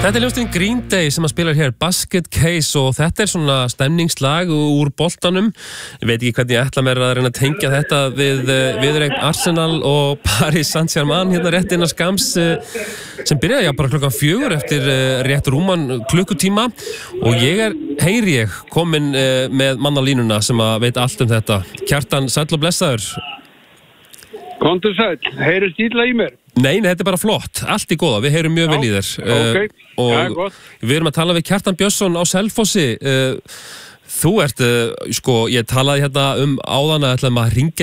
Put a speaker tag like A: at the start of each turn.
A: Þetta hljómsveitin Green Day sem að spila hér Basket Case og þetta svona stemningslag úr boltanum. Ég veit ekki hvernig ég ætla mér að reyna að tengja þetta við viðureign Arsenal og Paris Saint-Germain hérna rétt innan skams sem byrjaði bara klukkan 4 eftir rétt rúman klukkutíma og heyri ég komin með mann á línuna sem að veit allt þetta. Kjartan, sæll og blessaður.
B: Komdu sæll, heyrist illa í mér?
A: Nei, þetta bara flott. Allt í góða, við heyrum mjög vel í þér.
B: Okay.
A: Og við erum að tala við Kjartan Björnsson á Selfossi. Þú ert, ég talaði hérna áðan að ætlaðum að hringja